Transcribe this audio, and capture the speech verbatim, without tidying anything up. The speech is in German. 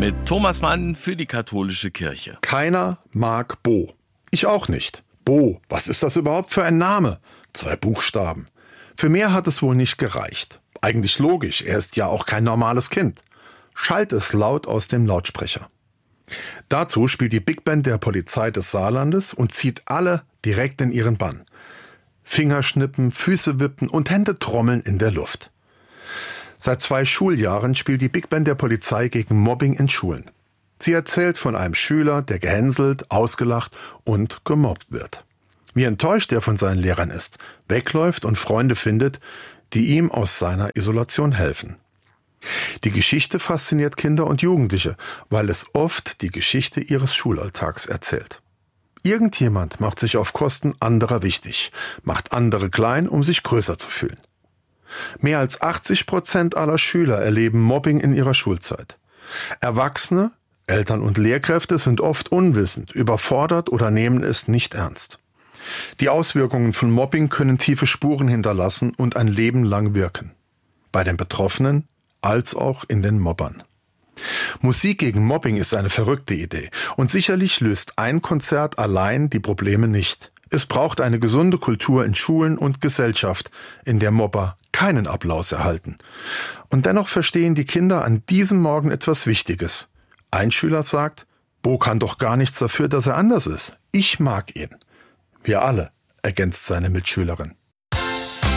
mit Thomas Mann für die katholische Kirche. Keiner mag Bo. Ich auch nicht. Bo, was ist das überhaupt für ein Name? Zwei Buchstaben. Für mehr hat es wohl nicht gereicht. Eigentlich logisch, er ist ja auch kein normales Kind. Schallt es laut aus dem Lautsprecher. Dazu spielt die Big Band der Polizei des Saarlandes und zieht alle direkt in ihren Bann. Fingerschnippen, Füße wippen und Hände trommeln in der Luft. Seit zwei Schuljahren spielt die Big Band der Polizei gegen Mobbing in Schulen. Sie erzählt von einem Schüler, der gehänselt, ausgelacht und gemobbt wird. Wie enttäuscht er von seinen Lehrern ist, wegläuft und Freunde findet, die ihm aus seiner Isolation helfen. Die Geschichte fasziniert Kinder und Jugendliche, weil es oft die Geschichte ihres Schulalltags erzählt. Irgendjemand macht sich auf Kosten anderer wichtig, macht andere klein, um sich größer zu fühlen. Mehr als achtzig Prozent aller Schüler erleben Mobbing in ihrer Schulzeit. Erwachsene, Eltern und Lehrkräfte sind oft unwissend, überfordert oder nehmen es nicht ernst. Die Auswirkungen von Mobbing können tiefe Spuren hinterlassen und ein Leben lang wirken. Bei den Betroffenen als auch in den Mobbern. Musik gegen Mobbing ist eine verrückte Idee und sicherlich löst ein Konzert allein die Probleme nicht. Es braucht eine gesunde Kultur in Schulen und Gesellschaft, in der Mobber keinen Applaus erhalten. Und dennoch verstehen die Kinder an diesem Morgen etwas Wichtiges. Ein Schüler sagt, Bo kann doch gar nichts dafür, dass er anders ist. Ich mag ihn. Wir alle, ergänzt seine Mitschülerin.